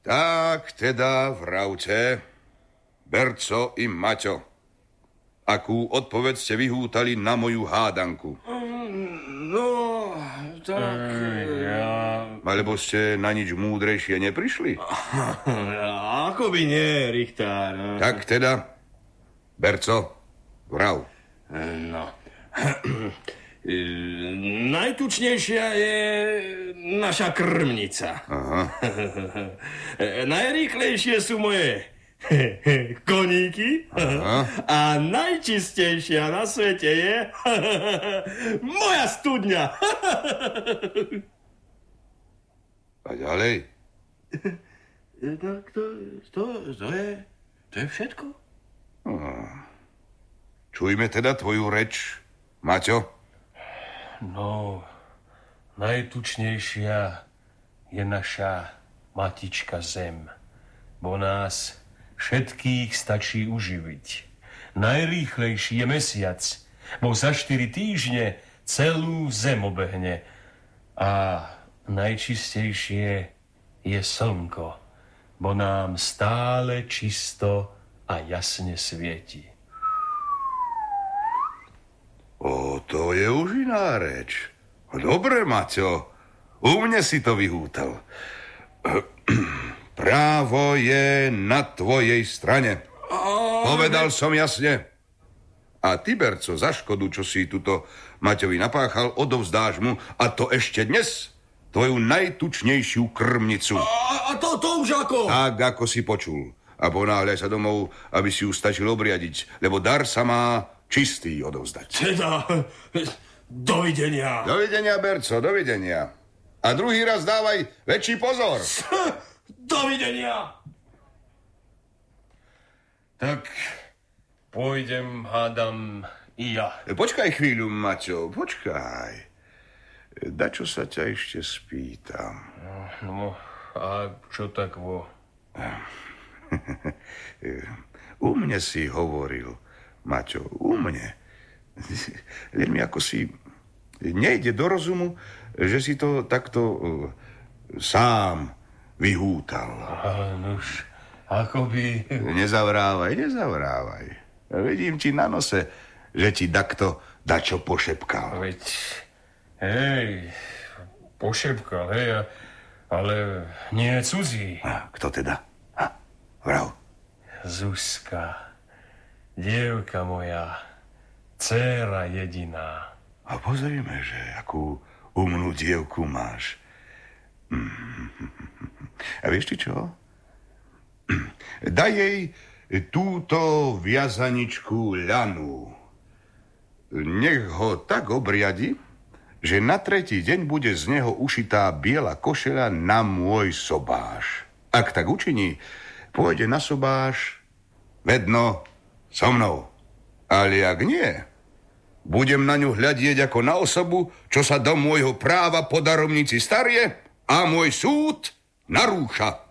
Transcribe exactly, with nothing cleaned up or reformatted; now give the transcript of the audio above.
Tak teda, vravte, Berco i Maťo, akú odpoveď ste vyhútali na moju hádanku? No, tak... Ja... Alebo ste na nič múdrejšie neprišli? Ako by nie, Richtár. Tak teda, Berco, vrav. No... Najtučnejšia je naša krmnica. Aha. Najrýchlejšie sú moje koníky. Aha. A najčistejšia na svete je moja studňa. A ďalej? Tak to, to, to, je, to je všetko. Čujme teda tvoju reč, Maťo. No, najtučnejšia je naša matička Zem, bo nás všetkých stačí uživiť. Najrýchlejší je mesiac, bo za štyri týždne celú Zem obehne. A najčistejšie je slnko, bo nám stále čisto a jasne svieti. O, to je už iná reč. Dobre, Maťo, u mne si to vyhútal. Právo je na tvojej strane. Povedal som jasne. A ty, Berco, za škodu, čo si tuto Maťovi napáchal, odovzdáš mu, a to ešte dnes, tvoju najtučnejšiu krmnicu. A, a to, to už ako? Tak, ako si počul. A ponáhľaj sa domov, aby si ju stačil obriadiť, lebo dar sa má čistý odovzdať. Teda, dovidenia. Dovidenia, Berco, dovidenia. A druhý raz dávaj väčší pozor. Dovidenia. Tak pôjdem, hádam, i ja. Počkaj chvíľu, Maťo, počkaj. Dačo sa ťa ešte spýtam. No, a čo tak vo? U mne si hovoril, Maťo, u mne. Len mi ako si nejde do rozumu, že si to takto uh, sám vyhútal. Ale nuž, ako by... Nezavrávaj, nezavrávaj. Vidím ti na nose, že ti takto dačo pošepkal. Veď, hej, pošepkal, hej, ale nie cudzí. A kto teda? A, vrav. Zuzka. Dievka moja, dcéra jediná. A pozrime, že akú umnú dievku máš. A vieš ti čo? Daj jej túto viazaničku ľanu. Nech ho tak obriadi, že na tretí deň bude z neho ušitá biela košeľa na môj sobáš. Ak tak učiní, pôjde na sobáš vedno so mnou. Ale ak nie, budem na ňu hľadieť ako na osobu, čo sa do môjho práva po darovnici starie a môj súd narúša.